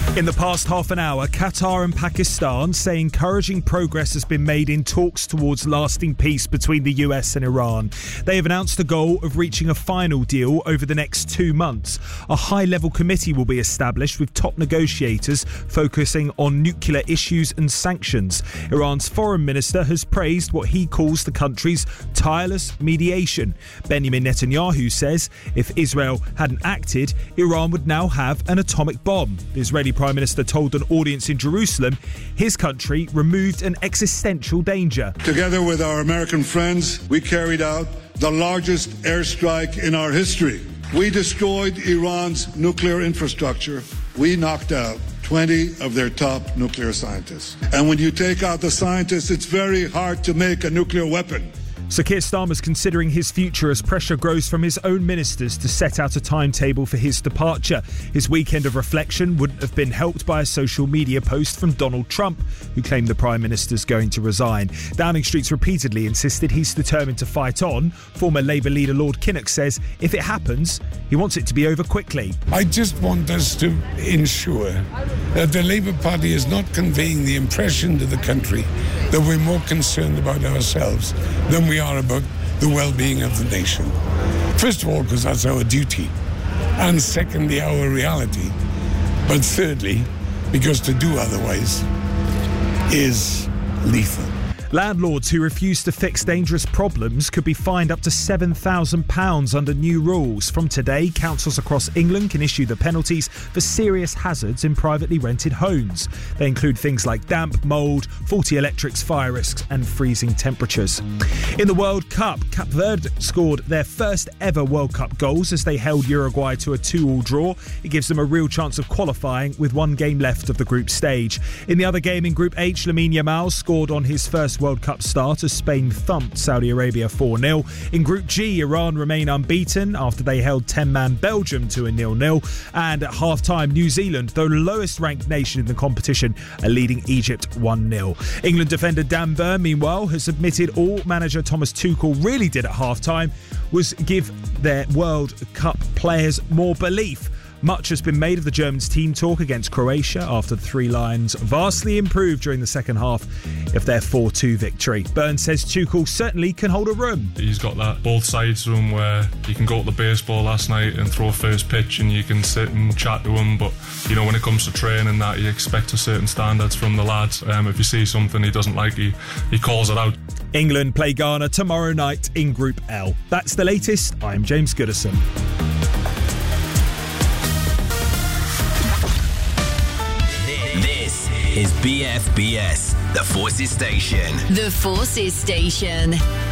In the past half an hour, Qatar and Pakistan say encouraging progress has been made in talks towards lasting peace between the US and Iran. They have announced the goal of reaching a final deal over the next 2 months. A high-level committee will be established with top negotiators focusing on nuclear issues and sanctions. Iran's foreign minister has praised what he calls the country's tireless mediation. Benjamin Netanyahu says if Israel hadn't acted, Iran would now have an atomic bomb. The Israeli Prime Minister told an audience in Jerusalem his country removed an existential danger. Together with our American friends, we carried out the largest airstrike in our history. We destroyed Iran's nuclear infrastructure. We knocked out 20 of their top nuclear scientists. And when you take out the scientists, it's very hard to make a nuclear weapon. So Keir Starmer's considering his future as pressure grows from his own ministers to set out a timetable for his departure. His weekend of reflection wouldn't have been helped by a social media post from Donald Trump, who claimed the Prime Minister's going to resign. Downing Street's repeatedly insisted he's determined to fight on. Former Labour leader Lord Kinnock says if it happens, he wants it to be over quickly. I just want us to ensure that the Labour Party is not conveying the impression to the country that we're more concerned about ourselves than we are about the well-being of the nation. First of all, because that's our duty. And secondly, our reality. But thirdly, because to do otherwise is lethal. Landlords who refuse to fix dangerous problems could be fined up to £7,000 under new rules. From today, councils across England can issue the penalties for serious hazards in privately rented homes. They include things like damp, mould, faulty electrics, fire risks and freezing temperatures. In the World Cup, Cape Verde scored their first ever World Cup goals as they held Uruguay to a 2-2 draw. It gives them a real chance of qualifying with one game left of the group stage. In the other game in Group H, Lamine Yamal scored on his first World Cup start as Spain thumped Saudi Arabia 4-0. In Group G, Iran remain unbeaten after they held 10-man Belgium to a 0-0. And at half-time, New Zealand, the lowest-ranked nation in the competition, are leading Egypt 1-0. England defender Dan Burn, meanwhile, has admitted all manager Thomas Tuchel really did at half-time was give their World Cup players more belief. Much has been made of the Germans' team talk against Croatia after the Three Lions vastly improved during the second half of their 4-2 victory. Burns says Tuchel certainly can hold a room. He's got that both sides room where you can go to the baseball last night and throw first pitch and you can sit and chat to him, but you know, when it comes to training, that you expect a certain standards from the lads. If you see something he doesn't like, he calls it out. England play Ghana tomorrow night in Group L. That's the latest. I'm James Goodison. Is BFBS, the Forces Station. The Forces Station.